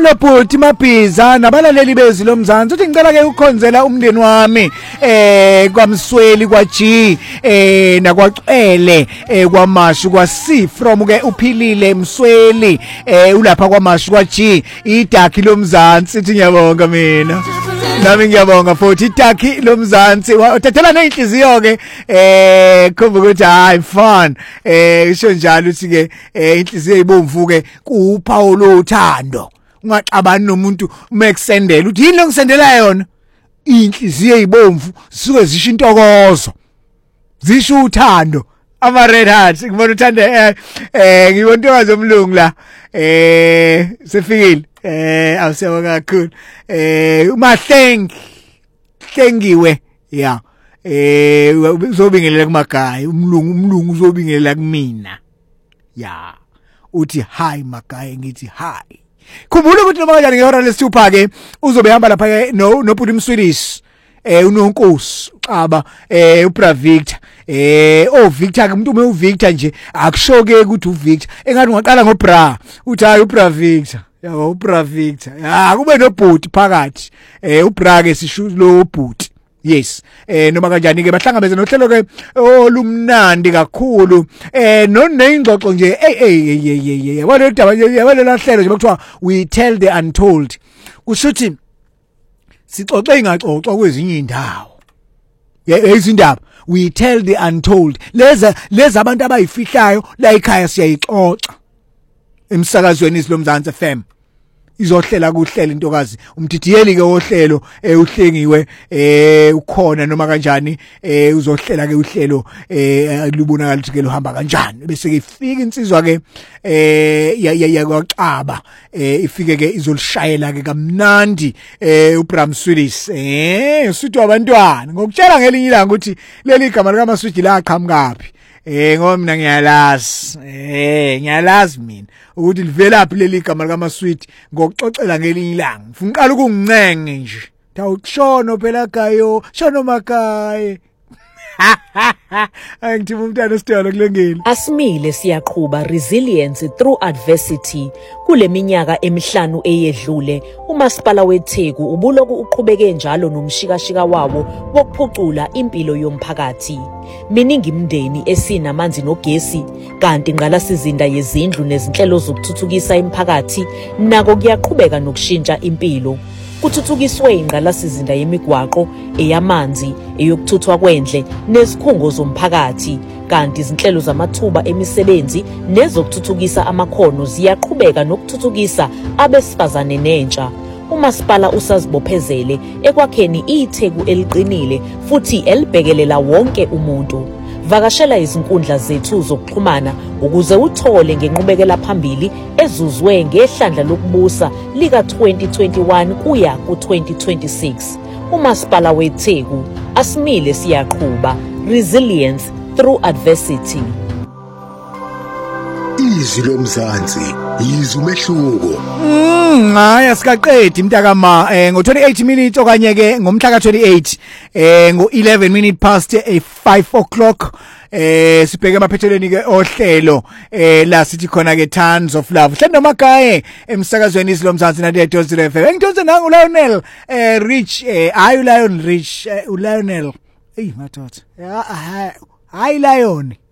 Yebo bhuti Mabhiza nabalaleli bezwi lomzansi uthi ngicela ke ukukhonzela umndeni wami kwaMsweli kwa G nakwacwele kwaMashu kwa C from ke uphilile Msweli ulapha kwaMashu kwa G idakhi lomzansi ithi ngiyabonga mina nami ngiyabonga futhi idakhi lomzansi uthathela nenhliziyo ke khomba ukuthi hayi fun isho njalo uthi ke inhliziyo ibomvu ke kuPaulo uthando ungaxabani nomuntu umekusendela uthi yini longisendela yona inhliziyo ezibomvu zisuke zisho intokozo zisho uthando ama red hearts ngibona uthanda ngibona intokozo omlungu la sefikile awusiyabonga kakhulu thengiwe ya uzobingelela kuMagaya umlungu uzobingelela kumina ya uthi hi Magaya ngithi hi khumbula ukuthi noma kanjani ngehora lesithupha ke uzobe hamba lapha ke no Bhuti Mswedish uNonkosi uXaba uBra Victor Victor ke umuntu ume uVictor nje akushoke ukuthi uVictor engathi ungaqala ngoBra uthi hayi uBra Victor yabo uBra Victor kube noBhuti phakathi uBra ke sisho lo Bhuti yes noma kanjani ke bahlangabeze nohlelo ke olumnandi kakhulu nonengxoxo nje yabona indaba yabona lahlelo nje bakuthiwa we tell the untold kushuthi sixoxe ingaxoxwa kwezinye indawo izindaba we tell the untold leza abantu abayifihlayo la ekhaya siyayixoxa emsakazweni isilomzansi FM izohlela kuhlela intokazi umdidiyeli ke ohlelo uhlengiwe ukhona noma kanjani uzohlela ke uhlelo lubonakala ukuthi ke lohamba kanjani bese ke ifika insizwa ke yakwacaba ifike ke izolishayela ke kamnandi uBram Swedish usithi abantwana ngokutshela ngelinye ilanga ukuthi leli igama lika Maswidi la aqhamukapi ngoba mina ngiyalazi mina ukuthi livelaphi leli igama lika Maswidi ngokuxoxela ngelinye ilanga ngifuna uqala ukungincenge nje tawukushono phela gayo shono Magaya angithima umntana ositolo kulengeni Asimile siyaqhubha resilience through adversity kuleminyaka emihlanu eyedlule uMasipala weTheku ubuloku uqhubeke njalo nomshikashika wawo wokuphucula impilo yomphakathi miningi imndeni esinamanzi nogesi kanti ingqalasizinda yezindlu nezinhlelo zokuthuthukisa imiphakathi nako kuyaqhubeka nokushintsha impilo kuthuthukiswe ingqalasizinda yemigwaqo eyamanzi eyokuthuthwa kwendle nezikhungo zomphakathi kanti izinhlelo zamathuba emisebenzi nezokuthuthukisa amakhono ziyaqhubeka nokuthuthukisa abesifazane nentsha uMasipala usazibophezele ekwakheni iTheku eliqinile futhi elibhekelela wonke umuntu vakashela izinkundla zethu zokuxhumana ukuze uthole ngenqubekela phambili ezuzwe ngehlandla lokubusa lika 2021 kuya ku2026 uMasipala weTheku asimile siyaqhubha resilience through adversity izwi lomzansi yizwe umehluko hayi asikaqedi mntakama ngo28 minutes okanye ke ngomhla ka28 ngo11 minutes past 5 o'clock sibheke emaphethelweni ke ohlelo la sithi khona ke tons of love hlendo Magaya emsakazweni isilomzansi na Radio FM ngidonse nangu Lionel Rich ayu Lion Rich uLionel madoda hayi Lion